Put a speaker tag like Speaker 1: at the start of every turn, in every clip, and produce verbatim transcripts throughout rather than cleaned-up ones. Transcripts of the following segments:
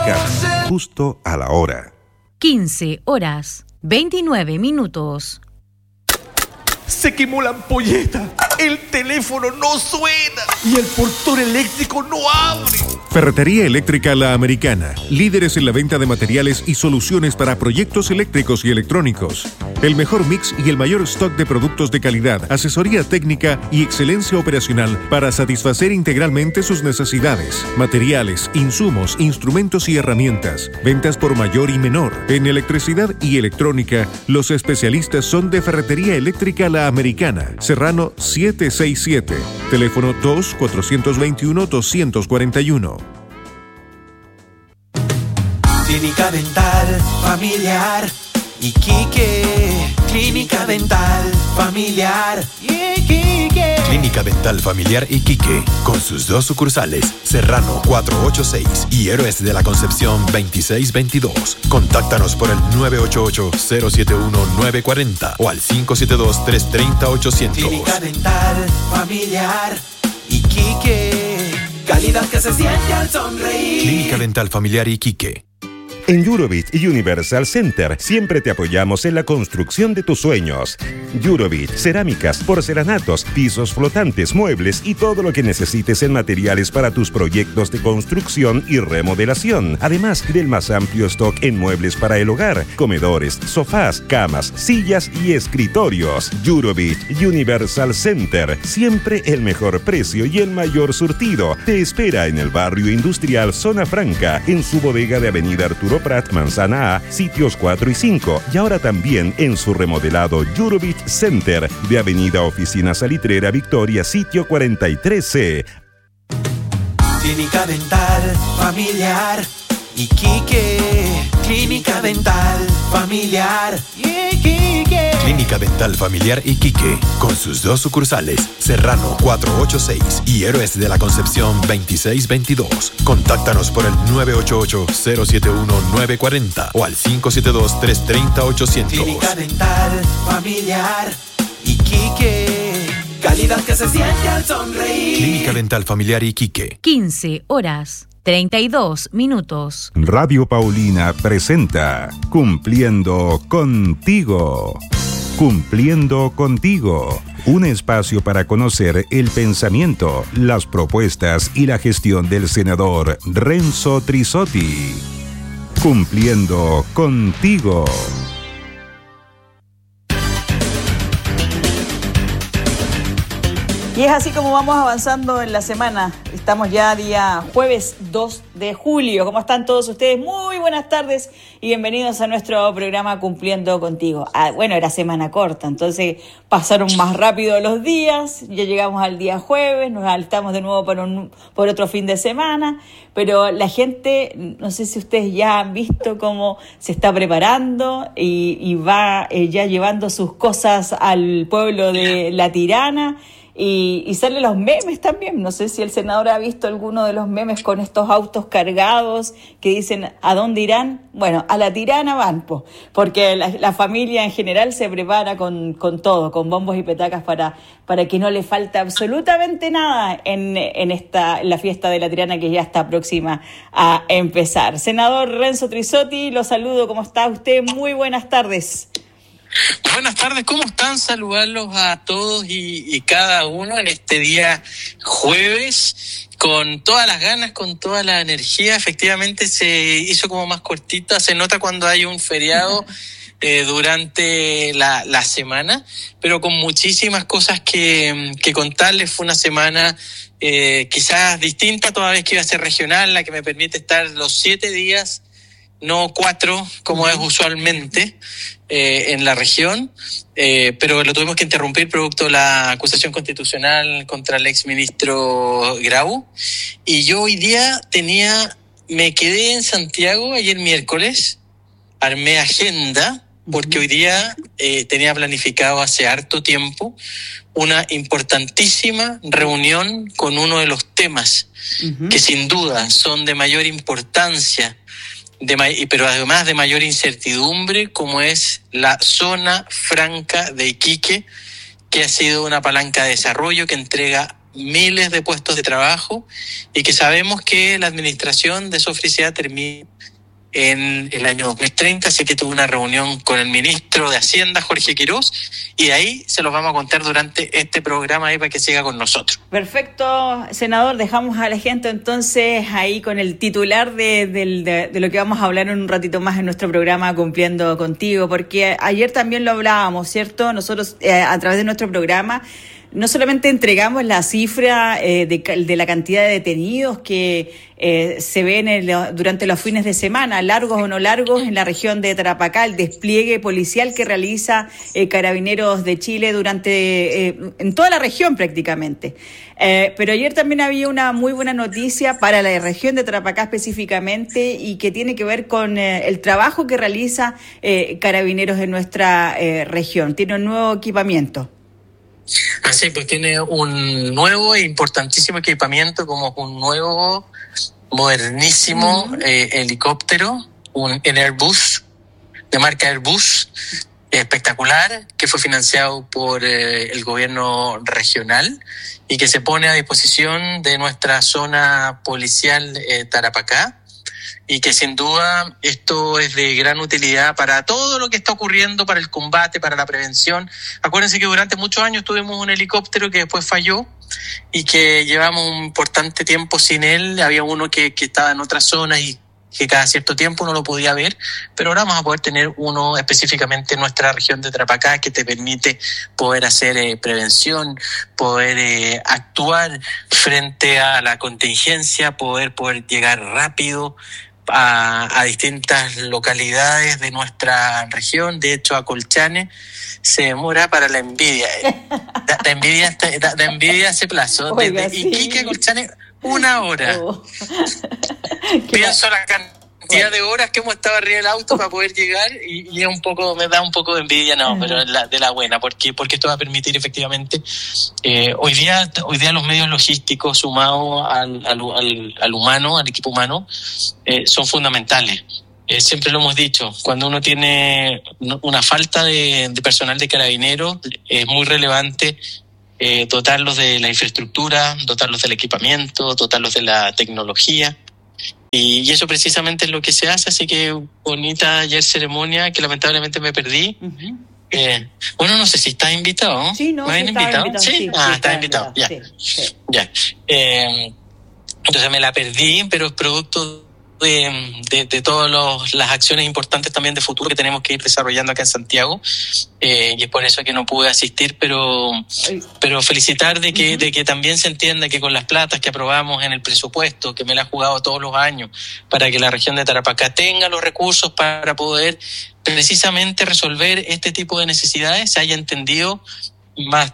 Speaker 1: Americana, justo a la hora.
Speaker 2: quince horas, veintinueve minutos.
Speaker 3: Se quemó la ampolleta, el teléfono no suena y el portón eléctrico no abre.
Speaker 4: Ferretería Eléctrica La Americana, líderes en la venta de materiales y soluciones para proyectos eléctricos y electrónicos. El mejor mix y el mayor stock de productos de calidad, asesoría técnica y excelencia operacional para satisfacer integralmente sus necesidades. Materiales, insumos, instrumentos y herramientas. Ventas por mayor y menor. En electricidad y electrónica, los especialistas son de Ferretería Eléctrica La Americana, Serrano setecientos sesenta y siete, teléfono dos cuatro dos uno dos cuatro uno.
Speaker 5: Clínica Dental Familiar Iquique. Clínica Dental Familiar Iquique.
Speaker 6: Clínica Dental Familiar Iquique, con sus dos sucursales, Serrano cuatrocientos ochenta y seis y Héroes de la Concepción veintiséis veintidós. Contáctanos por el nueve ocho ocho, cero siete uno, nueve cuatro cero o al cinco siete dos, tres tres cero, ochocientos.
Speaker 5: Clínica Dental Familiar Iquique. Calidad que se siente al sonreír.
Speaker 6: Clínica Dental Familiar Iquique.
Speaker 1: En Eurobit Universal Center siempre te apoyamos en la construcción de tus sueños. Eurobit, cerámicas, porcelanatos, pisos flotantes, muebles y todo lo que necesites en materiales para tus proyectos de construcción y remodelación. Además del más amplio stock en muebles para el hogar, comedores, sofás, camas, sillas y escritorios. Eurobit Universal Center, siempre el mejor precio y el mayor surtido. Te espera en el barrio industrial Zona Franca, en su bodega de Avenida Arturo Prat, Manzana A, sitios cuatro y cinco, y ahora también en su remodelado Eurobit Center de Avenida Oficina Salitrera Victoria, sitio cuarenta y tres C.
Speaker 5: Clínica Dental Familiar Iquique. Clínica Dental Familiar Iquique.
Speaker 6: Clínica Dental Familiar Iquique, con sus dos sucursales, Serrano cuatrocientos ochenta y seis y Héroes de la Concepción veintiséis veintidós. Contáctanos por el nueve ocho ocho, cero siete uno, nueve cuatro cero o al cinco siete dos, tres tres cero, ochocientos.
Speaker 5: Clínica Dental Familiar Iquique. Calidad que se siente al sonreír.
Speaker 6: Clínica Dental Familiar Iquique.
Speaker 2: quince horas, treinta y dos minutos.
Speaker 1: Radio Paulina presenta Cumpliendo Contigo. Cumpliendo Contigo, un espacio para conocer el pensamiento, las propuestas y la gestión del senador Renzo Trisotti. Cumpliendo Contigo.
Speaker 7: Y es así como vamos avanzando en la semana. Estamos ya día jueves dos de julio. ¿Cómo están todos ustedes? Muy buenas tardes y bienvenidos a nuestro programa Cumpliendo Contigo. Ah, bueno, era semana corta, entonces pasaron más rápido los días. Ya llegamos al día jueves, nos alistamos de nuevo por, un, por otro fin de semana. Pero la gente, no sé si ustedes ya han visto cómo se está preparando y, y va eh, ya llevando sus cosas al pueblo de La Tirana. Y, y salen los memes también. No sé si el senador ha visto alguno de los memes con estos autos cargados que dicen ¿a dónde irán? Bueno, a La Tirana van, po, porque la, la familia en general se prepara con, con todo, con bombos y petacas para, para que no le falte absolutamente nada en, en, esta, en la fiesta de La Tirana que ya está próxima a empezar. Senador Renzo Trisotti, lo saludo. ¿Cómo está usted? Muy buenas tardes.
Speaker 8: Buenas tardes, ¿cómo están? Saludarlos a todos y, y cada uno en este día jueves, con todas las ganas, con toda la energía. Efectivamente se hizo como más cortita, se nota cuando hay un feriado eh, durante la, la semana, pero con muchísimas cosas que, que contarles. Fue una semana eh, quizás distinta, toda vez que iba a ser regional, la que me permite estar los siete días, no cuatro, como es usualmente eh, en la región, eh, pero lo tuvimos que interrumpir producto de la acusación constitucional contra el exministro Grau. Y yo hoy día tenía, me quedé en Santiago ayer miércoles, armé agenda, porque hoy día eh, tenía planificado hace harto tiempo una importantísima reunión con uno de los temas uh-huh. que sin duda son de mayor importancia, De, pero además de mayor incertidumbre, como es la zona franca de Iquique, que ha sido una palanca de desarrollo que entrega miles de puestos de trabajo y que sabemos que la administración de Sofricidad termina en el año dos mil treinta, así que tuve una reunión con el ministro de Hacienda, Jorge Quirós, y de ahí se los vamos a contar durante este programa ahí para que siga con nosotros.
Speaker 7: Perfecto, senador, dejamos a la gente entonces ahí con el titular de, de, de, de lo que vamos a hablar en un ratito más en nuestro programa Cumpliendo Contigo, porque ayer también lo hablábamos, ¿cierto? Nosotros eh, a través de nuestro programa no solamente entregamos la cifra eh, de, de la cantidad de detenidos que eh, se ven en el, durante los fines de semana, largos o no largos, en la región de Tarapacá, el despliegue policial que realiza eh, Carabineros de Chile durante eh, en toda la región prácticamente. Eh, pero ayer también había una muy buena noticia para la región de Tarapacá específicamente y que tiene que ver con eh, el trabajo que realiza eh, Carabineros en nuestra eh, región. Tiene un nuevo equipamiento.
Speaker 8: Así pues, tiene un nuevo e importantísimo equipamiento, como un nuevo, modernísimo uh-huh. eh, helicóptero, un Airbus, de marca Airbus, espectacular, que fue financiado por eh, el gobierno regional y que se pone a disposición de nuestra zona policial eh, Tarapacá. Y que sin duda esto es de gran utilidad para todo lo que está ocurriendo, para el combate, para la prevención. Acuérdense que durante muchos años tuvimos un helicóptero que después falló y que llevamos un importante tiempo sin él. Había uno que, que estaba en otras zonas y que cada cierto tiempo uno lo podía ver, pero ahora vamos a poder tener uno específicamente en nuestra región de Tarapacá que te permite poder hacer eh, prevención, poder eh, actuar frente a la contingencia, poder, poder llegar rápido A, a distintas localidades de nuestra región. De hecho, a Colchane se demora para la envidia. La, la envidia está, la, la envidia hace plazo.
Speaker 7: Oiga,
Speaker 8: Desde
Speaker 7: sí.
Speaker 8: Iquique a Colchane, una hora. Oh. Pienso la cantidad bueno. de horas que hemos estado arriba del auto para poder llegar y, y es un poco, me da un poco de envidia, no, uh-huh. pero la, de la buena, porque porque esto va a permitir efectivamente eh, hoy día hoy día los medios logísticos sumados al, al, al, al humano, al equipo humano, eh, son fundamentales. Eh, siempre lo hemos dicho, cuando uno tiene una falta de, de personal de carabineros, es muy relevante eh, dotarlos de la infraestructura, dotarlos del equipamiento, dotarlos de la tecnología. Y, y eso precisamente es lo que se hace, así que bonita ayer ceremonia que lamentablemente me perdí. Uh-huh. Eh, bueno, no sé si estás invitado, ¿no?
Speaker 7: Sí, no,
Speaker 8: ¿Me habían invitado?
Speaker 7: invitado?
Speaker 8: ¿Sí?
Speaker 7: Sí,
Speaker 8: ah,
Speaker 7: sí,
Speaker 8: estás invitado, invitado. ya.
Speaker 7: Sí, sí.
Speaker 8: ya. Eh, entonces me la perdí, pero es producto de, de, de todas las acciones importantes también de futuro que tenemos que ir desarrollando acá en Santiago, eh, y es por eso que no pude asistir, pero pero felicitar de que, uh-huh. de que también se entienda que con las platas que aprobamos en el presupuesto, que me la he jugado todos los años, para que la región de Tarapacá tenga los recursos para poder precisamente resolver este tipo de necesidades, se haya entendido más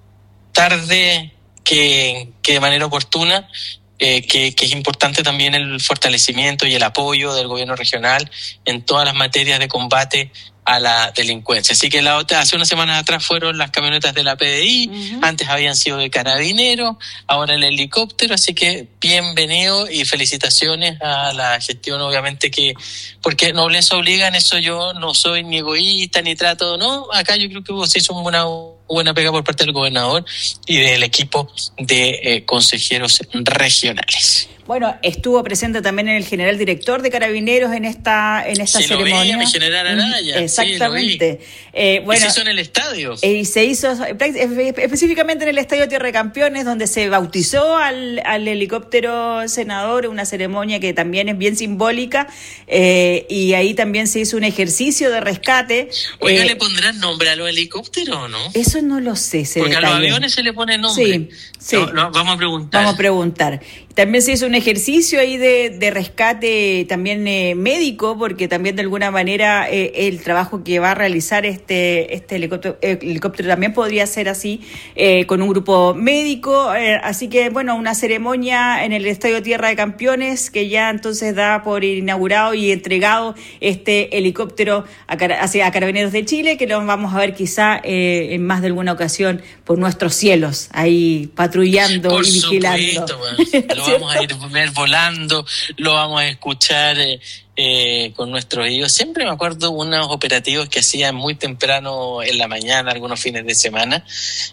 Speaker 8: tarde que, que de manera oportuna. Eh, que, que es importante también el fortalecimiento y el apoyo del gobierno regional en todas las materias de combate a la delincuencia. Así que la otra, hace unas semanas atrás fueron las camionetas de la P D I, uh-huh. antes habían sido de Carabineros, ahora el helicóptero, así que bienvenido y felicitaciones a la gestión, obviamente que, porque nobleza obliga, en eso yo no soy ni egoísta, ni trato, no, acá yo creo que vos hizo una buena pega por parte del gobernador y del equipo de eh, consejeros regionales.
Speaker 7: Bueno, estuvo presente también el general director de Carabineros en esta en esta
Speaker 8: sí,
Speaker 7: ceremonia.
Speaker 8: Lo vi, mi general Araya.
Speaker 7: Exactamente.
Speaker 8: Sí,
Speaker 7: eh, bueno,
Speaker 8: ¿y se hizo en el estadio?
Speaker 7: Y se hizo específicamente en el Estadio Tierra de Campeones, donde se bautizó al, al helicóptero senador, una ceremonia que también es bien simbólica, eh, y ahí también se hizo un ejercicio de rescate.
Speaker 8: Oiga,
Speaker 7: eh,
Speaker 8: ¿le pondrán nombre a los helicópteros o no?
Speaker 7: Eso no lo sé, ese
Speaker 8: Porque
Speaker 7: detalle.
Speaker 8: A los aviones se le pone nombre.
Speaker 7: Sí, sí.
Speaker 8: No, no, vamos a preguntar.
Speaker 7: Vamos a preguntar. También se hizo un ejercicio ahí de, de rescate también eh, médico, porque también de alguna manera eh, el trabajo que va a realizar este este helicóptero, eh, helicóptero también podría ser así, eh, con un grupo médico. Eh, así que, bueno, una ceremonia en el Estadio Tierra de Campeones que ya entonces da por inaugurado y entregado este helicóptero a, hacia a Carabineros de Chile, que lo vamos a ver quizá eh, en más de alguna ocasión por nuestros cielos, ahí patrullando
Speaker 8: por
Speaker 7: y vigilando.
Speaker 8: Supuesto, bueno. lo
Speaker 7: ¿cierto?
Speaker 8: vamos a ir ver volando, lo vamos a escuchar eh, eh, con nuestros oídos. Siempre me acuerdo unos operativos que hacían muy temprano en la mañana, algunos fines de semana,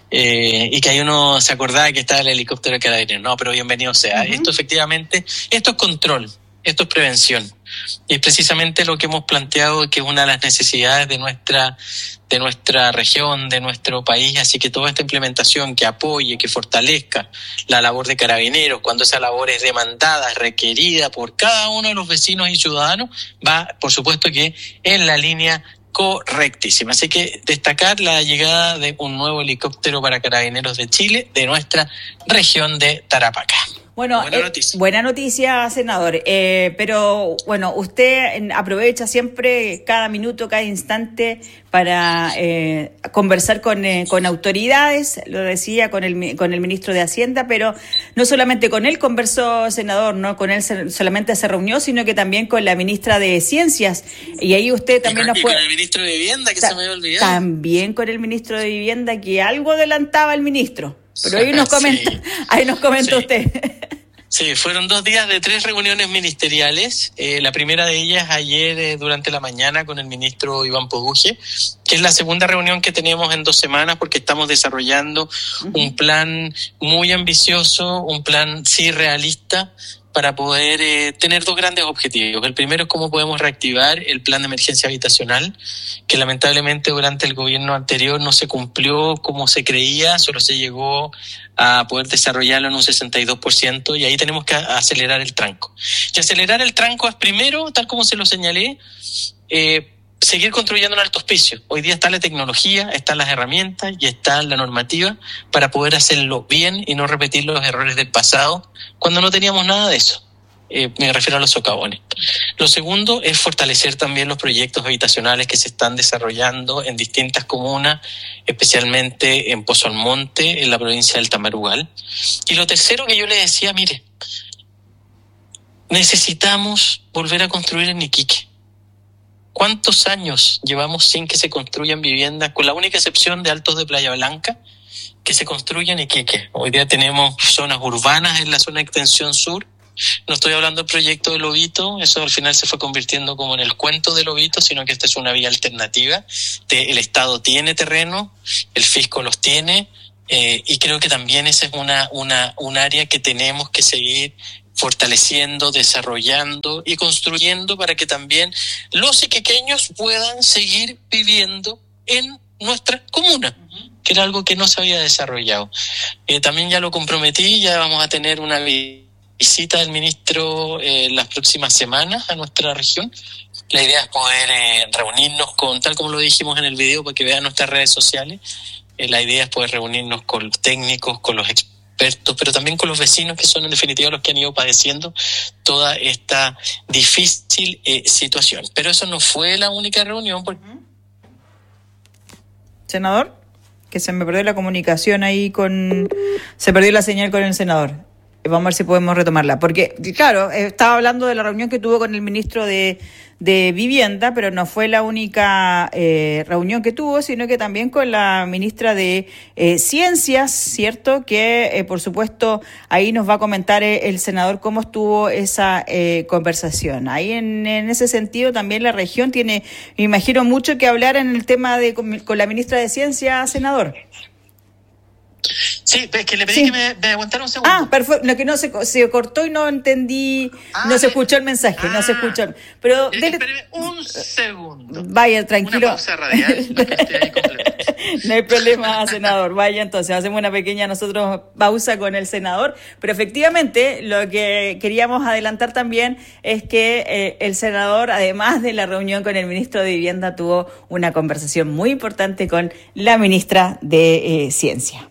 Speaker 8: eh, y que ahí uno se acordaba que estaba el helicóptero de Carabineros. No, pero bienvenido sea. Uh-huh. Esto efectivamente, esto es control. Esto es prevención. Y es precisamente lo que hemos planteado, que es una de las necesidades de nuestra, de nuestra región, de nuestro país. Así que toda esta implementación que apoye, que fortalezca la labor de Carabineros, cuando esa labor es demandada, requerida por cada uno de los vecinos y ciudadanos, va, por supuesto, que en la línea correctísima. Así que destacar la llegada de un nuevo helicóptero para Carabineros de Chile, de nuestra región de Tarapacá.
Speaker 7: Bueno, buena noticia, eh, buena noticia senador. Eh, pero bueno, usted aprovecha siempre cada minuto, cada instante para eh, conversar con, eh, con autoridades, lo decía, con el con el ministro de Hacienda, pero no solamente con él conversó, senador, no con él solamente se reunió, sino que también con la ministra de Ciencias. Y ahí usted también nos puede...
Speaker 8: con el ministro de Vivienda, que ta- se me había olvidado.
Speaker 7: También con el ministro de Vivienda, que algo adelantaba el ministro. Pero ahí nos comenta, sí. ahí nos comenta sí. usted.
Speaker 8: Sí, fueron dos días de tres reuniones ministeriales. Eh, la primera de ellas ayer eh, durante la mañana con el ministro Iván Poduje, que es la segunda reunión que tenemos en dos semanas porque estamos desarrollando uh-huh. un plan muy ambicioso, un plan sí realista, para poder eh, tener dos grandes objetivos. El primero es cómo podemos reactivar el plan de emergencia habitacional, que lamentablemente durante el gobierno anterior no se cumplió como se creía, solo se llegó a poder desarrollarlo en un sesenta y dos por ciento, y ahí tenemos que acelerar el tranco. Y acelerar el tranco es primero, tal como se lo señalé, eh, seguir construyendo en alto hospicio. Hoy día está la tecnología, están las herramientas y está la normativa para poder hacerlo bien y no repetir los errores del pasado cuando no teníamos nada de eso. Eh, me refiero a los socavones. Lo segundo es fortalecer también los proyectos habitacionales que se están desarrollando en distintas comunas, especialmente en Pozo Almonte, en la provincia del Tamarugal. Y lo tercero que yo le decía, mire, necesitamos volver a construir en Iquique. ¿Cuántos años llevamos sin que se construyan viviendas, con la única excepción de Altos de Playa Blanca, que se construyan en Iquique? Hoy día tenemos zonas urbanas en la zona de extensión sur. No estoy hablando del proyecto de Lobito, eso al final se fue convirtiendo como en el cuento de Lobito, sino que esta es una vía alternativa. El Estado tiene terreno, el fisco los tiene, eh, y creo que también esa es una, una, un área que tenemos que seguir fortaleciendo, desarrollando y construyendo para que también los iquiqueños puedan seguir viviendo en nuestra comuna, que era algo que no se había desarrollado. Eh, también ya lo comprometí, ya vamos a tener una visita del ministro eh, las próximas semanas a nuestra región. La idea es poder eh, reunirnos con, tal como lo dijimos en el video, para que vean nuestras redes sociales, eh, la idea es poder reunirnos con los técnicos, con los expertos, pero también con los vecinos, que son en definitiva los que han ido padeciendo toda esta difícil eh, situación. Pero eso no fue la única reunión. Porque...
Speaker 7: Senador, que se me perdió la comunicación ahí con... Se perdió la señal con el senador. Vamos a ver si podemos retomarla. Porque, claro, estaba hablando de la reunión que tuvo con el ministro de, de Vivienda, pero no fue la única eh, reunión que tuvo, sino que también con la ministra de eh, Ciencias, ¿cierto? Que, eh, por supuesto, ahí nos va a comentar eh, el senador cómo estuvo esa eh, conversación. Ahí, en, en ese sentido, también la región tiene, me imagino, mucho que hablar en el tema de con, con la ministra de Ciencias, senador.
Speaker 8: Sí, es que le pedí sí. que me, me aguantara un segundo.
Speaker 7: Ah, perfecto. Lo que no se, se cortó y no entendí, ah, no se escuchó el mensaje, ah, no se escuchó. Pero dele...
Speaker 8: espéreme un segundo.
Speaker 7: Vaya, tranquilo.
Speaker 8: Una pausa radial.
Speaker 7: No hay problema, senador. Vaya, entonces hacemos una pequeña nosotros pausa con el senador. Pero efectivamente, lo que queríamos adelantar también es que eh, el senador, además de la reunión con el ministro de Vivienda, tuvo una conversación muy importante con la ministra de eh, Ciencia.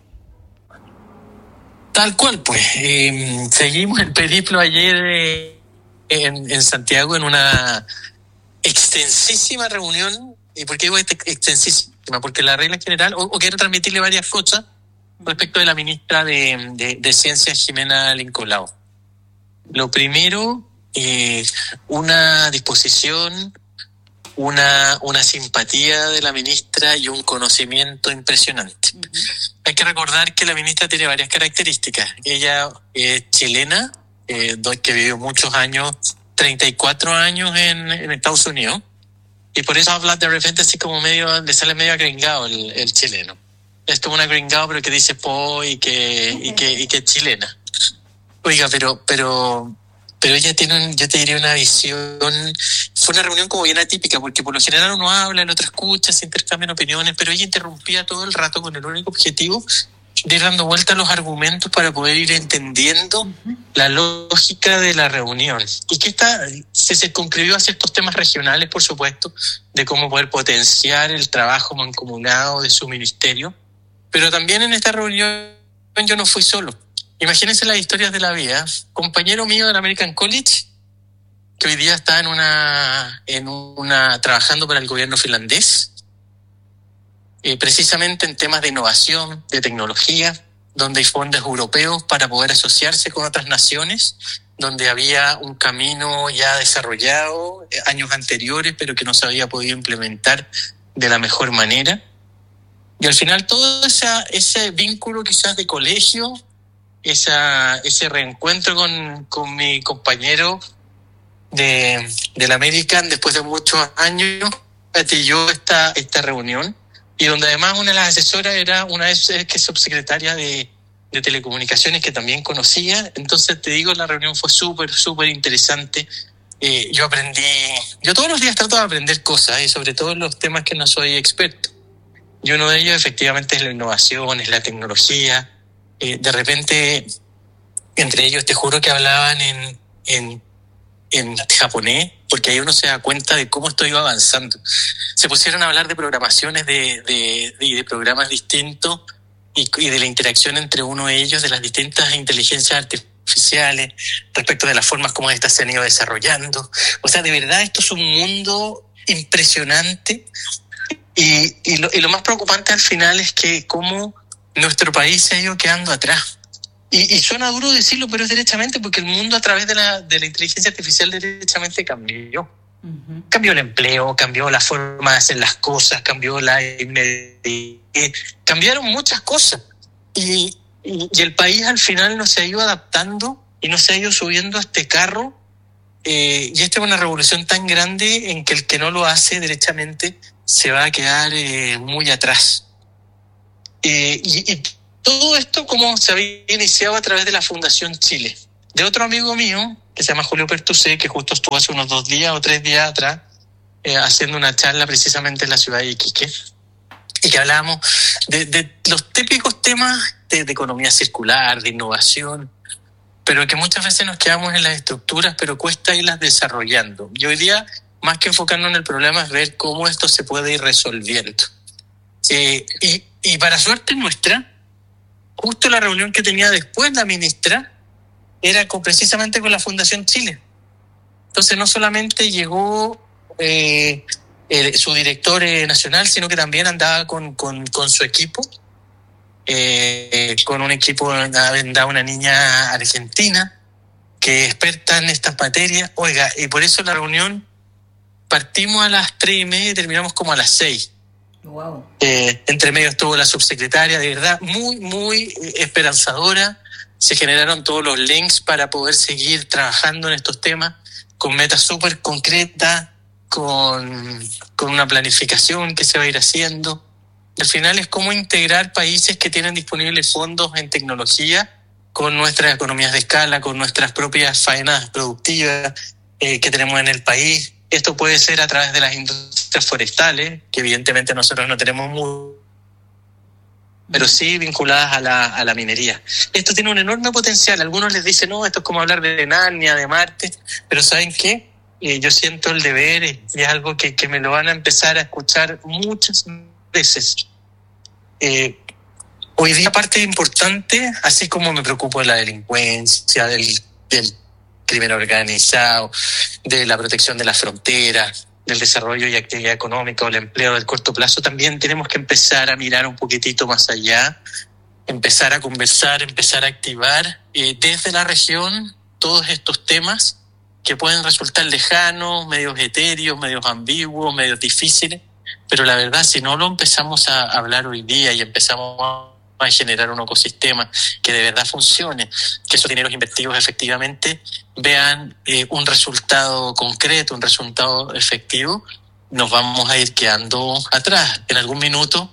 Speaker 8: Tal cual, pues. Eh, seguimos el periplo ayer eh, en, en Santiago en una extensísima reunión. ¿Y por qué digo extensísima? Porque la regla general, o, o quiero transmitirle varias cosas respecto de la ministra de, de, de Ciencias, Jimena Lincolao. Lo primero, eh, una disposición, una, una simpatía de la ministra y un conocimiento impresionante. Uh-huh. Hay que recordar que la ministra tiene varias características. Ella es chilena, eh, doy que vivió muchos años, treinta y cuatro años en, en Estados Unidos, y por eso habla de repente así como medio, le sale medio agringado el, el chileno. Es como un agringado pero que dice po y que, y que, y que es chilena. Oiga, pero, pero, pero ella tiene, un, yo te diría una visión, fue una reunión como bien atípica, porque por lo general uno habla, el otro escucha, se intercambian opiniones, pero ella interrumpía todo el rato con el único objetivo de ir dando vuelta a los argumentos para poder ir entendiendo uh-huh. la lógica de la reunión. Y que esta se circunscribió a ciertos temas regionales, por supuesto, de cómo poder potenciar el trabajo mancomunado de su ministerio. Pero también en esta reunión yo no fui solo. Imagínense las historias de la vida. Compañero mío del American College, que hoy día está en una, en una trabajando para el gobierno finlandés, Eh, precisamente en temas de innovación, de tecnología, donde hay fondos europeos para poder asociarse con otras naciones, donde había un camino ya desarrollado eh, años anteriores, pero que no se había podido implementar de la mejor manera. Y al final todo esa, ese vínculo quizás de colegio, esa, ese reencuentro con, con mi compañero de, del American después de muchos años, gatilló esta, esta reunión. Y donde además una de las asesoras era una vez que es subsecretaria de, de Telecomunicaciones, que también conocía. Entonces, te digo, la reunión fue súper, súper interesante. Eh, yo aprendí... Yo todos los días trato de aprender cosas, y sobre todo en los temas que no soy experto. Y uno de ellos, efectivamente, es la innovación, es la tecnología. Eh, de repente, entre ellos, te juro que hablaban en... en en japonés, porque ahí uno se da cuenta de cómo esto iba avanzando. Se pusieron a hablar de programaciones de, de, de, de programas distintos y, y de la interacción entre uno y ellos, de las distintas inteligencias artificiales, respecto de las formas como estas se han ido desarrollando. O sea, de verdad, esto es un mundo impresionante y, y, lo, y lo más preocupante al final es que cómo nuestro país se ha ido quedando atrás. Y, y suena duro decirlo, pero es derechamente porque el mundo a través de la, de la inteligencia artificial derechamente cambió. Uh-huh. Cambió el empleo, cambió la forma de hacer las cosas, cambió la inmediatez, cambiaron muchas cosas. Y, y, y el país al final no se ha ido adaptando y no se ha ido subiendo a este carro. Eh, y esta es una revolución tan grande en que el que no lo hace derechamente se va a quedar eh, muy atrás. Eh, y, y todo esto como se había iniciado a través de la Fundación Chile, de otro amigo mío que se llama Julio Pertusé, que justo estuvo hace unos dos días o tres días atrás eh, haciendo una charla precisamente en la ciudad de Iquique, y que hablábamos de, de los típicos temas de, de economía circular, de innovación, pero que muchas veces nos quedamos en las estructuras, pero cuesta irlas desarrollando. Y hoy día, más que enfocarnos en el problema, es ver cómo esto se puede ir resolviendo. Eh, y, y para suerte nuestra, justo la reunión que tenía después la ministra era con, precisamente con la Fundación Chile. Entonces no solamente llegó eh, el, su director eh, nacional, sino que también andaba con, con, con su equipo, eh, con un equipo, andaba una niña argentina que es experta en estas materias. Oiga, y por eso la reunión partimos a las tres y media y terminamos como a las seis. Wow. Eh, entre medio estuvo la subsecretaria, de verdad, muy, muy esperanzadora. Se generaron todos los links para poder seguir trabajando en estos temas con metas súper concretas, con, con una planificación que se va a ir haciendo. Al final es cómo integrar países que tienen disponibles fondos en tecnología con nuestras economías de escala, con nuestras propias faenas productivas eh, que tenemos en el país. Esto puede ser a través de las industrias forestales, que evidentemente nosotros no tenemos muy, pero sí vinculadas a la, a la minería. Esto tiene un enorme potencial. Algunos les dicen, no, esto es como hablar de Narnia, de Marte, pero ¿saben qué? Eh, yo siento el deber y es algo que, que me lo van a empezar a escuchar muchas veces. Eh, hoy día parte importante, así como me preocupo de la delincuencia, del, del crimen organizado, de la protección de las fronteras, del desarrollo y actividad económica o el empleo del corto plazo, también tenemos que empezar a mirar un poquitito más allá, empezar a conversar, empezar a activar eh, desde la región todos estos temas que pueden resultar lejanos, medios etéreos, medios ambiguos, medios difíciles, pero la verdad, si no lo empezamos a hablar hoy día y empezamos y generar un ecosistema que de verdad funcione, que esos dineros invertidos efectivamente vean eh, un resultado concreto, un resultado efectivo, nos vamos a ir quedando atrás. En algún minuto,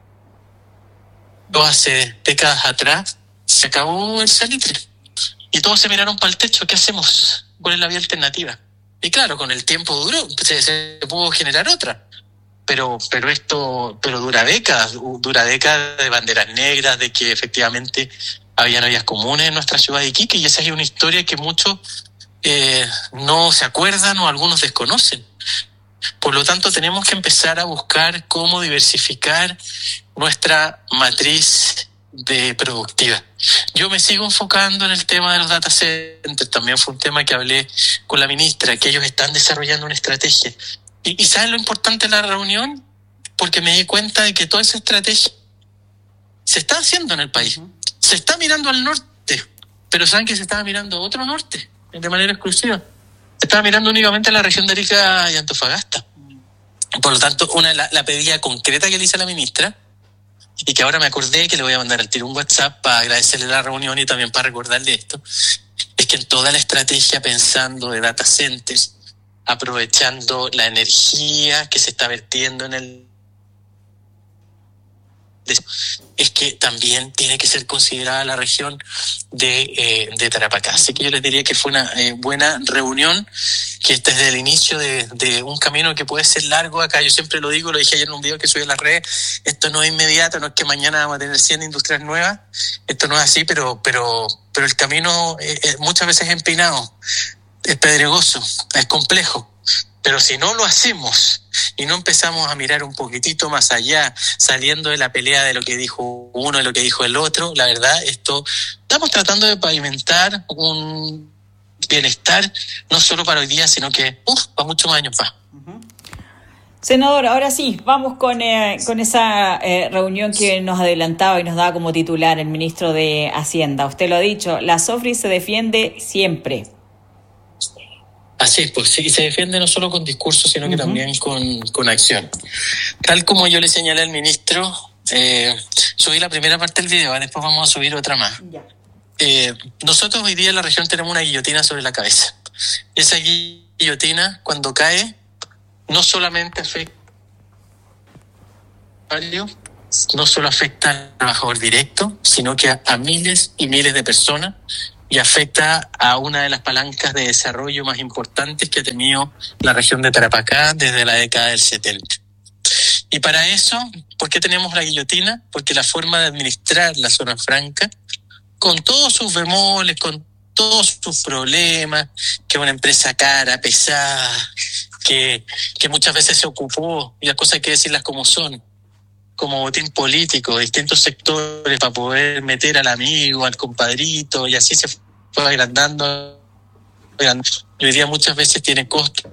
Speaker 8: hace décadas atrás, se acabó el salitre y todos se miraron para el techo. ¿Qué hacemos? ¿Cuál es la vía alternativa? Y claro, con el tiempo duró, se, se pudo generar otra. Pero, pero esto, pero dura décadas, dura décadas de banderas negras, de que efectivamente habían áreas comunes en nuestra ciudad de Iquique, y esa es una historia que muchos eh, no se acuerdan o algunos desconocen. Por lo tanto, tenemos que empezar a buscar cómo diversificar nuestra matriz de productiva. Yo me sigo enfocando en el tema de los data centers, también fue un tema que hablé con la ministra, que ellos están desarrollando una estrategia. Y, y ¿saben lo importante de la reunión? Porque me di cuenta de que toda esa estrategia se está haciendo en el país. Uh-huh. Se está mirando al norte, pero ¿saben que se estaba mirando a otro norte? De manera exclusiva. Se estaba mirando únicamente a la región de Arica y Antofagasta. Por lo tanto, una la, la pedida concreta que le hice a la ministra, y que ahora me acordé que le voy a mandar al tiro un WhatsApp para agradecerle la reunión y también para recordarle esto, es que en toda la estrategia pensando de data centers, aprovechando la energía que se está vertiendo en el... es que también tiene que ser considerada la región de, eh, de Tarapacá. Así que yo les diría que fue una eh, buena reunión, que este es el inicio de, de un camino que puede ser largo acá. Yo siempre lo digo, lo dije ayer en un video que subí a las redes, esto no es inmediato, no es que mañana vamos a tener cien industrias nuevas, esto no es así, pero, pero, pero el camino eh, eh, muchas veces es empinado, es pedregoso, es complejo. Pero si no lo hacemos y no empezamos a mirar un poquitito más allá, saliendo de la pelea de lo que dijo uno y lo que dijo el otro, la verdad, esto estamos tratando de pavimentar un bienestar no solo para hoy día, sino que uf, para muchos años más.
Speaker 7: Uh-huh. Senador, ahora sí, vamos con, eh, con esa eh, reunión que nos adelantaba y nos daba como titular el ministro de Hacienda. Usted lo ha dicho, la SOFRI se defiende siempre.
Speaker 8: Así es, pues sí, se defiende no solo con discurso, sino que uh-huh. también con, con acción. Tal como yo le señalé al ministro, eh, subí la primera parte del video, después vamos a subir otra más. Yeah. Eh, nosotros hoy día en la región tenemos una guillotina sobre la cabeza. Esa guillotina, cuando cae, no solamente afecta no solo afecta al trabajador directo, sino que a, a miles y miles de personas, y afecta a una de las palancas de desarrollo más importantes que ha tenido la región de Tarapacá desde la década del setenta. Y para eso, ¿por qué tenemos la guillotina? Porque la forma de administrar la zona franca, con todos sus bemoles, con todos sus problemas, que es una empresa cara, pesada, que, que muchas veces se ocupó, y las cosas hay que decirlas como son, como botín político, distintos sectores para poder meter al amigo, al compadrito, y así se fue agrandando. Y hoy día muchas veces tiene costo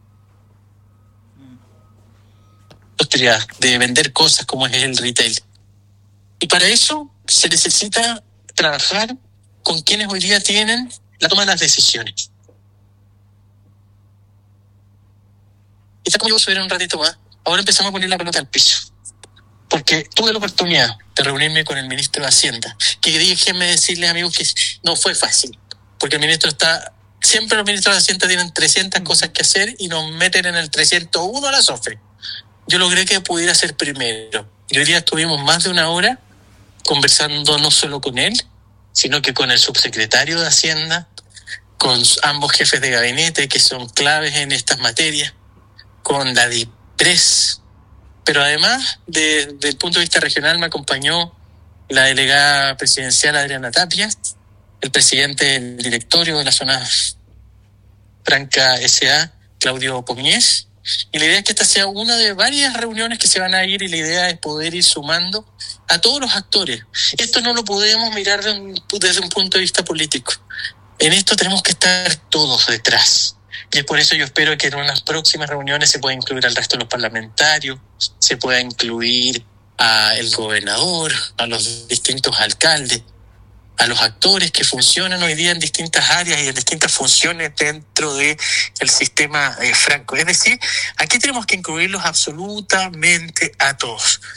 Speaker 8: de vender cosas como es el retail. Y para eso se necesita trabajar con quienes hoy día tienen la toma de las decisiones. Y tal como yo voy a subir un ratito más, ahora empezamos a poner la pelota al piso. Porque tuve la oportunidad de reunirme con el ministro de Hacienda, que déjenme decirles, amigos, que no fue fácil, porque el ministro está, siempre los ministros de Hacienda tienen trescientas cosas que hacer y nos meten en el trescientos uno a la SOFRI. Yo logré que pudiera ser primero. Y hoy día estuvimos más de una hora conversando no solo con él, sino que con el subsecretario de Hacienda, con ambos jefes de gabinete que son claves en estas materias, con la DIPRES. Pero además, de, desde el punto de vista regional, me acompañó la delegada presidencial Adriana Tapia, el presidente del directorio de la zona franca S A, Claudio Pognés, y la idea es que esta sea una de varias reuniones que se van a ir, y la idea es poder ir sumando a todos los actores. Esto no lo podemos mirar de un, desde un punto de vista político. En esto tenemos que estar todos detrás. Y es por eso yo espero que en unas próximas reuniones se pueda incluir al resto de los parlamentarios, se pueda incluir al gobernador, a los distintos alcaldes, a los actores que funcionan hoy día en distintas áreas y en distintas funciones dentro del sistema eh, franco. Es decir, aquí tenemos que incluirlos absolutamente a todos.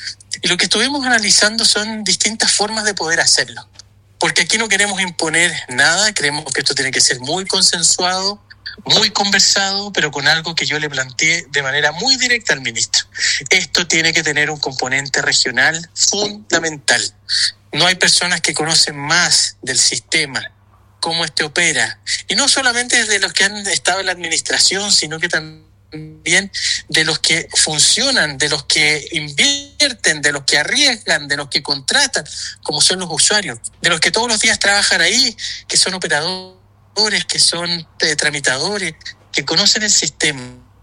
Speaker 8: Y lo que estuvimos analizando son distintas formas de poder hacerlo. Porque aquí no queremos imponer nada, creemos que esto tiene que ser muy consensuado, muy conversado, pero con algo que yo le planteé de manera muy directa al ministro. Esto tiene que tener un componente regional fundamental. No hay personas que conocen más del sistema, cómo este opera. Y no solamente desde los que han estado en la administración, sino que también de los que funcionan, de los que invierten, de los que arriesgan, de los que contratan, como son los usuarios, de los que todos los días trabajan ahí, que son operadores, que son eh, tramitadores, que conocen el sistema.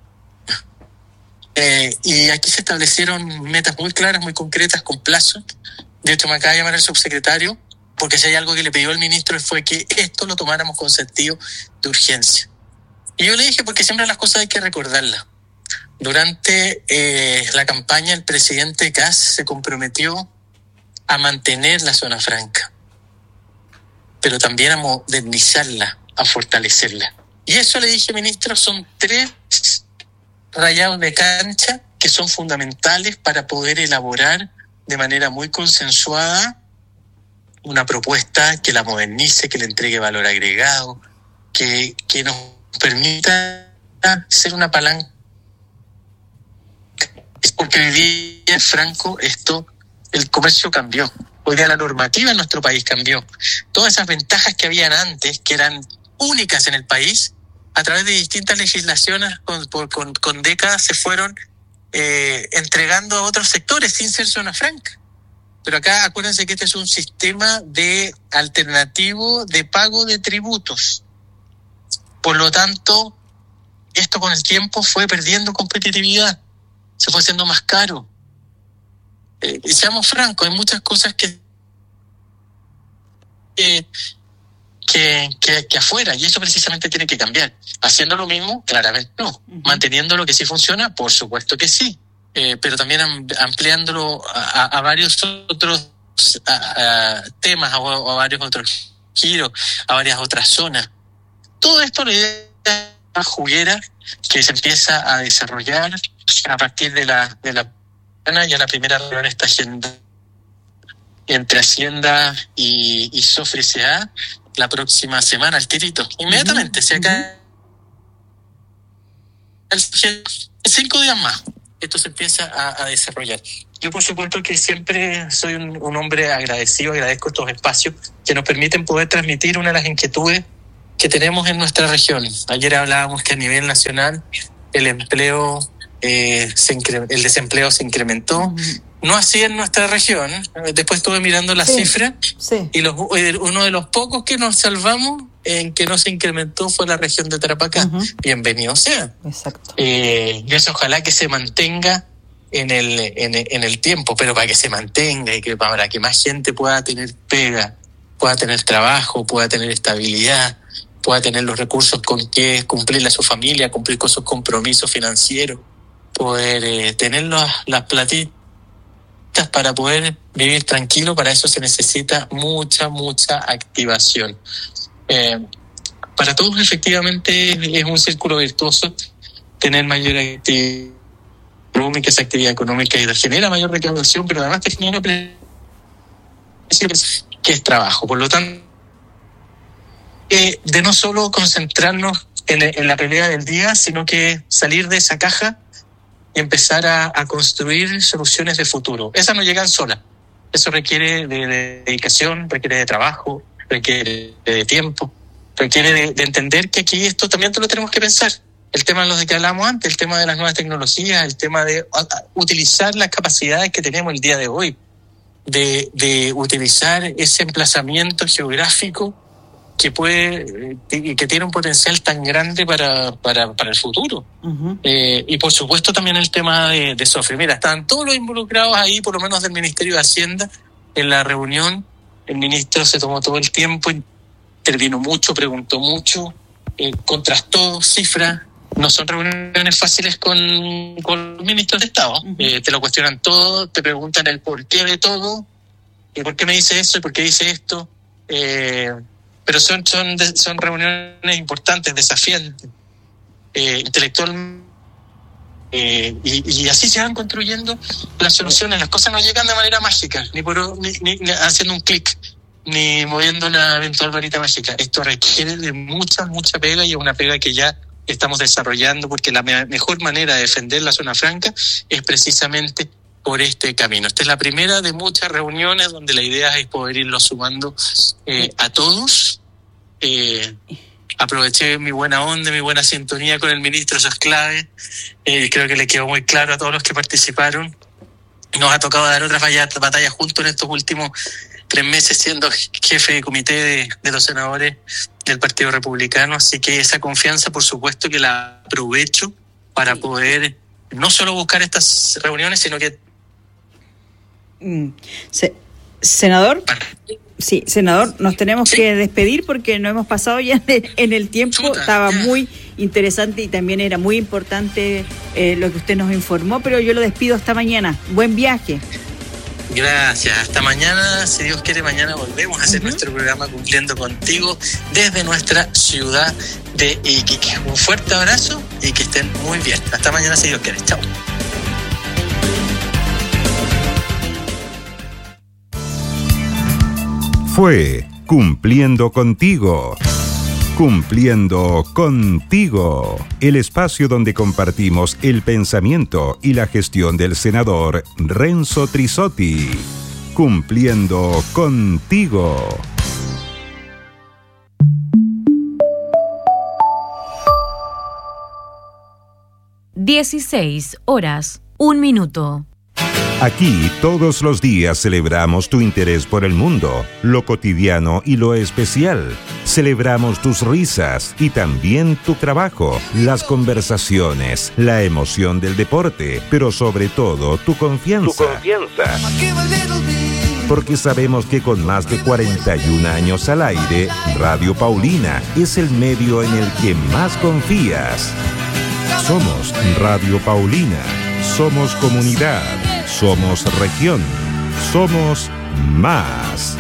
Speaker 8: Eh, y aquí se establecieron metas muy claras, muy concretas, con plazos. De hecho, me acaba de llamar el subsecretario, porque si hay algo que le pidió el ministro fue que esto lo tomáramos con sentido de urgencia. Y yo le dije, porque siempre las cosas hay que recordarlas. Durante eh, la campaña, el presidente Kast se comprometió a mantener la zona franca, pero también a modernizarla, a fortalecerla. Y eso le dije, ministro, son tres rayados de cancha que son fundamentales para poder elaborar de manera muy consensuada una propuesta que la modernice, que le entregue valor agregado, que, que nos permita ser una palanca. Es porque vivía en Franco esto, el comercio cambió. Hoy día la normativa en nuestro país cambió. Todas esas ventajas que habían antes, que eran únicas en el país, a través de distintas legislaciones con, con, con décadas se fueron eh, entregando a otros sectores sin ser zona franca. Pero acá acuérdense que este es un sistema de alternativo de pago de tributos. Por lo tanto, esto con el tiempo fue perdiendo competitividad, se fue haciendo más caro. Eh, y seamos francos, hay muchas cosas que, que, que, que, que afuera, y eso precisamente tiene que cambiar. Haciendo lo mismo, claramente no. Uh-huh. Manteniendo lo que sí funciona, por supuesto que sí. Eh, pero también ampliándolo a, a varios otros a, a temas, a, a varios otros giros, a varias otras zonas. Todo esto la idea es una juguera que se empieza a desarrollar a partir de la de la ya la primera reunión esta agenda entre Hacienda y, y SOFRE-S A la próxima semana, al tirito, inmediatamente. Uh-huh. Si acá el, cinco días más esto se empieza a, a desarrollar. Yo, por supuesto, que siempre soy un, un hombre agradecido, agradezco estos espacios que nos permiten poder transmitir una de las inquietudes que tenemos en nuestra región. Ayer hablábamos que a nivel nacional el empleo, eh, se incre- el desempleo se incrementó. Uh-huh. No así en nuestra región. Después estuve mirando las sí, cifras sí. y los, uno de los pocos que nos salvamos en que no se incrementó fue la región de Tarapacá. Uh-huh. Bienvenido sea.
Speaker 7: Exacto.
Speaker 8: Eh, y eso ojalá que se mantenga en el, en, en el tiempo, pero para que se mantenga y que para que más gente pueda tener pega, pueda tener trabajo, pueda tener estabilidad, pueda tener los recursos con que cumplirle a su familia, cumplir con sus compromisos financieros, poder eh, tener las, las platitas para poder vivir tranquilo. Para eso se necesita mucha, mucha activación. Eh, para todos efectivamente es un círculo virtuoso tener mayor actividad económica, esa actividad económica y genera mayor recaudación, pero además te genera que es trabajo. Por lo tanto, eh, de no solo concentrarnos en, en la pelea del día, sino que salir de esa caja y empezar a, a construir soluciones de futuro. Esas no llegan solas. Eso requiere de, de dedicación, requiere de trabajo, requiere de tiempo, requiere de, de entender que aquí esto también lo tenemos que pensar. El tema de los de que hablamos antes, el tema de las nuevas tecnologías, el tema de a, a, utilizar las capacidades que tenemos el día de hoy, de, de utilizar ese emplazamiento geográfico que puede y que tiene un potencial tan grande para, para, para el futuro. Uh-huh. Eh, y por supuesto también el tema de, de SOFRE. Mira, estaban todos los involucrados ahí, por lo menos del Ministerio de Hacienda, en la reunión. El ministro se tomó todo el tiempo, intervino mucho, preguntó mucho, eh, contrastó cifras. No son reuniones fáciles con, con los ministros de Estado. Uh-huh. Eh, te lo cuestionan todo, te preguntan el porqué de todo, y por qué me dice eso y por qué dice esto. Eh, pero son, son, son reuniones importantes, desafiantes, eh, intelectualmente Eh, y, y así se van construyendo las soluciones. Las cosas no llegan de manera mágica, ni por ni, ni, ni haciendo un clic, ni moviendo una eventual varita mágica. Esto requiere de mucha, mucha pega, y es una pega que ya estamos desarrollando, porque la me- mejor manera de defender la zona franca es precisamente por este camino. Esta es la primera de muchas reuniones donde la idea es poder irlo sumando eh, a todos. Eh, Aproveché mi buena onda, mi buena sintonía con el ministro, eso es clave. Eh, creo que le quedó muy claro a todos los que participaron. Nos ha tocado dar otras batallas juntos en estos últimos tres meses siendo jefe de comité de, de los senadores del Partido Republicano. Así que esa confianza, por supuesto, que la aprovecho para poder no solo buscar estas reuniones, sino que...
Speaker 7: Mm. Se- senador... Sí, senador, nos tenemos ¿Sí? que despedir porque nos hemos pasado ya en el tiempo. Chuta, Estaba ya. muy interesante y también era muy importante eh, lo que usted nos informó, pero yo lo despido hasta mañana. Buen viaje.
Speaker 8: Gracias, hasta mañana. Si Dios quiere, mañana volvemos a hacer uh-huh. nuestro programa Cumpliendo Contigo desde nuestra ciudad de Iquique. Un fuerte abrazo y que estén muy bien. Hasta mañana, si Dios quiere. Chao.
Speaker 1: Fue Cumpliendo Contigo. Cumpliendo Contigo. El espacio donde compartimos el pensamiento y la gestión del senador Renzo Trisotti. Cumpliendo Contigo.
Speaker 2: dieciséis horas, un minuto.
Speaker 1: Aquí todos los días celebramos tu interés por el mundo, lo cotidiano y lo especial. Celebramos tus risas y también tu trabajo, las conversaciones, la emoción del deporte, pero sobre todo tu confianza. Tu confianza. Porque sabemos que con más de cuarenta y un años al aire, Radio Paulina es el medio en el que más confías. Somos Radio Paulina, somos comunidad. Somos región, somos más.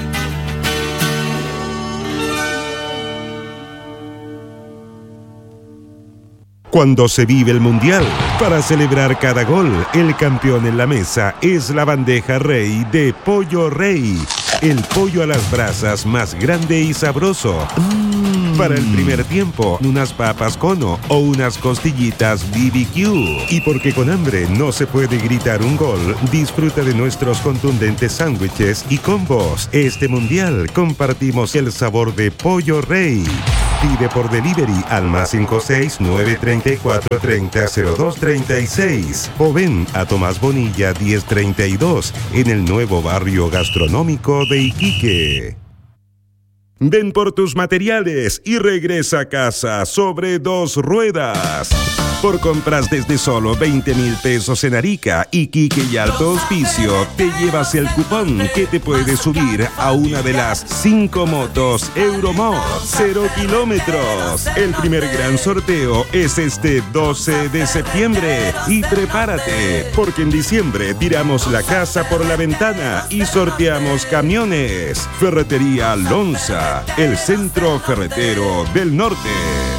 Speaker 1: Cuando se vive el Mundial, para celebrar cada gol, el campeón en la mesa es la bandeja Rey de Pollo Rey. El pollo a las brasas más grande y sabroso. Mm. Para el primer tiempo, unas papas cono o unas costillitas B B Q. Y porque con hambre no se puede gritar un gol, disfruta de nuestros contundentes sándwiches y combos. Este Mundial compartimos el sabor de Pollo Rey. Pide por delivery al más cinco seis nueve tres cuatro tres cero cero dos tres seis o ven a Tomás Bonilla diez treinta y dos en el nuevo barrio gastronómico de Iquique. Ven por tus materiales y regresa a casa sobre dos ruedas. Por compras desde solo veinte mil pesos en Arica, Iquique y Alto Hospicio, te llevas el cupón que te puede subir a una de las cinco motos Euromod cero kilómetros. El primer gran sorteo es este doce de septiembre. Y prepárate, porque en diciembre tiramos la casa por la ventana y sorteamos camiones. Ferretería Lonza, el centro ferretero del norte.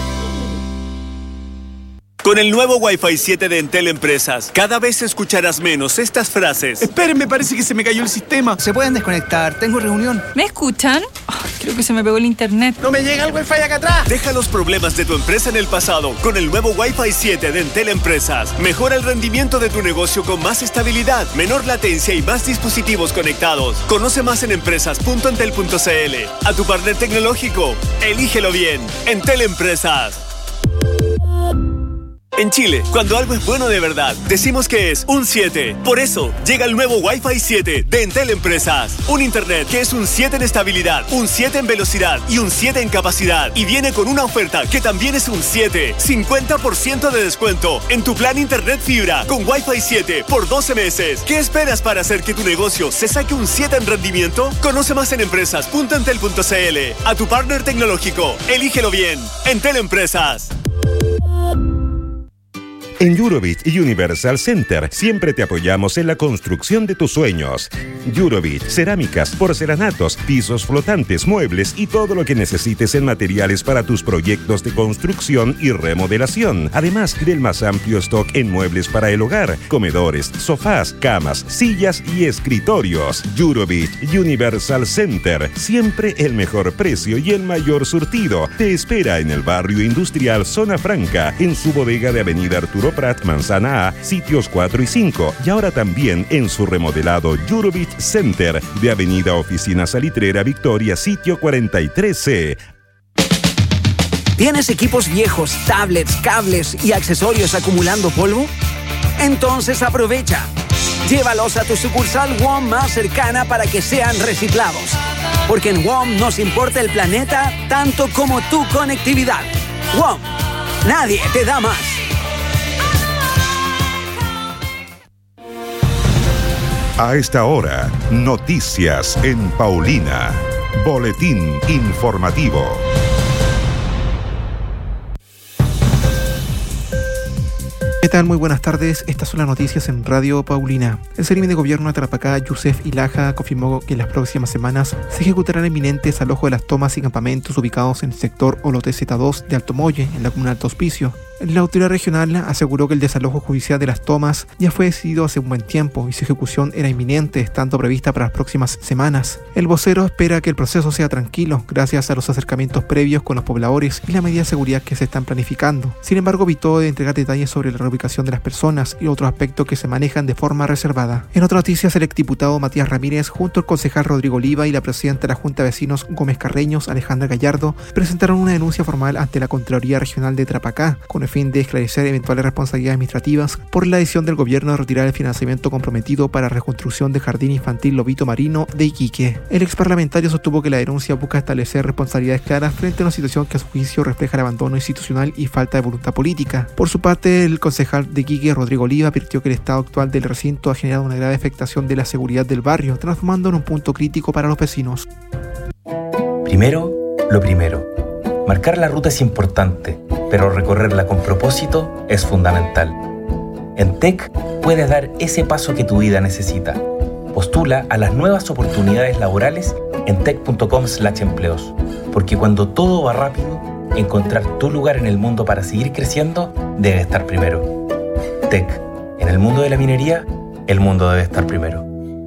Speaker 9: Con el nuevo Wi-Fi siete de Entel Empresas, cada vez escucharás menos estas frases.
Speaker 3: Esperen, parece que se me cayó el sistema.
Speaker 10: Se pueden desconectar, tengo reunión.
Speaker 11: ¿Me escuchan? Oh, creo que se me pegó el internet.
Speaker 3: ¡No me llega el Wi-Fi acá atrás!
Speaker 9: Deja los problemas de tu empresa en el pasado con el nuevo Wi-Fi siete de Entel Empresas. Mejora el rendimiento de tu negocio con más estabilidad, menor latencia y más dispositivos conectados. Conoce más en empresas punto entel punto c l. A tu partner tecnológico, elígelo bien. Entel Empresas. En Chile, cuando algo es bueno de verdad, decimos que es un siete. Por eso, llega el nuevo Wi-Fi siete de Entel Empresas. Un internet que es un siete en estabilidad, un siete en velocidad y un siete en capacidad. Y viene con una oferta que también es un siete. cincuenta por ciento de descuento en tu plan internet fibra con Wi-Fi siete por doce meses. ¿Qué esperas para hacer que tu negocio se saque un siete en rendimiento? Conoce más en empresas punto entel punto c l. A tu partner tecnológico, elígelo bien. Entel Empresas.
Speaker 1: En Eurobit Universal Center siempre te apoyamos en la construcción de tus sueños. Eurobit, cerámicas, porcelanatos, pisos flotantes, muebles y todo lo que necesites en materiales para tus proyectos de construcción y remodelación. Además del más amplio stock en muebles para el hogar, comedores, sofás, camas, sillas y escritorios. Eurobit Universal Center, siempre el mejor precio y el mayor surtido. Te espera en el barrio industrial Zona Franca, en su bodega de Avenida Arturo Prat, Manzana A, sitios cuatro y cinco, y ahora también en su remodelado Eurobit Center de Avenida Oficina Salitrera Victoria, sitio cuarenta y tres C.
Speaker 12: ¿Tienes equipos viejos, tablets, cables y accesorios acumulando polvo? Entonces aprovecha. Llévalos a tu sucursal W O M más cercana para que sean reciclados. Porque en W O M nos importa el planeta tanto como tu conectividad. W O M, nadie te da más.
Speaker 1: A esta hora, noticias en Paulina. Boletín informativo.
Speaker 13: ¿Qué tal? Muy buenas tardes. Estas son las noticias en Radio Paulina. El Seremi de Gobierno de Tarapacá, Yusef Ilaja, confirmó que en las próximas semanas se ejecutarán inminentes desalojo de las tomas y campamentos ubicados en el sector Olote Z dos de Alto Molle, en la comuna de Alto Hospicio. La autoridad regional aseguró que el desalojo judicial de las tomas ya fue decidido hace un buen tiempo y su ejecución era inminente, estando prevista para las próximas semanas. El vocero espera que el proceso sea tranquilo, gracias a los acercamientos previos con los pobladores y la medida de seguridad que se están planificando. Sin embargo, evitó de entregar detalles sobre la reubicación de las personas y otros aspectos que se manejan de forma reservada. En otras noticias, el exdiputado Matías Ramírez, junto al concejal Rodrigo Oliva y la presidenta de la Junta de Vecinos Gómez Carreños, Alejandra Gallardo, presentaron una denuncia formal ante la Contraloría Regional de Tarapacá, con el fin de esclarecer eventuales responsabilidades administrativas por la decisión del gobierno de retirar el financiamiento comprometido para la reconstrucción del Jardín Infantil Lobito Marino de Iquique. El exparlamentario sostuvo que la denuncia busca establecer responsabilidades claras frente a una situación que a su juicio refleja el abandono institucional y falta de voluntad política. Por su parte, el concejal de Iquique, Rodrigo Oliva, advirtió que el estado actual del recinto ha generado una grave afectación de la seguridad del barrio, transformándolo en un punto crítico para los vecinos.
Speaker 14: Primero, lo primero. Marcar la ruta es importante, pero recorrerla con propósito es fundamental. En T E C puedes dar ese paso que tu vida necesita. Postula a las nuevas oportunidades laborales en tec punto com slash empleos, porque cuando todo va rápido, encontrar tu lugar en el mundo para seguir creciendo debe estar primero. T E C, en el mundo de la minería, el mundo debe estar primero.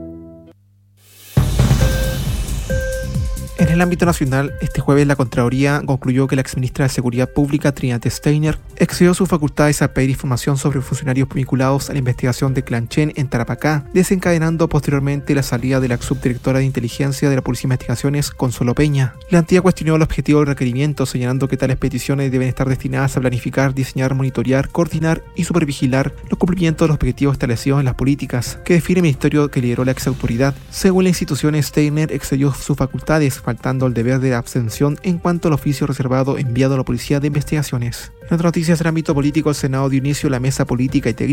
Speaker 13: En el ámbito nacional, este jueves la Contraloría concluyó que la exministra de Seguridad Pública, Trinidad Steiner, excedió sus facultades al pedir información sobre funcionarios vinculados a la investigación de Clanchen en Tarapacá, desencadenando posteriormente la salida de la subdirectora de inteligencia de la Policía de Investigaciones, Consuelo Peña. La entidad cuestionó el objetivo del requerimiento, señalando que tales peticiones deben estar destinadas a planificar, diseñar, monitorear, coordinar y supervigilar los cumplimientos de los objetivos establecidos en las políticas que define el ministerio que lideró la exautoridad. Según la institución, Steiner excedió sus facultades, faltando el deber de abstención en cuanto al oficio reservado enviado a la Policía de Investigaciones. En otras noticias del ámbito político, el Senado dio inicio a la mesa política y técnica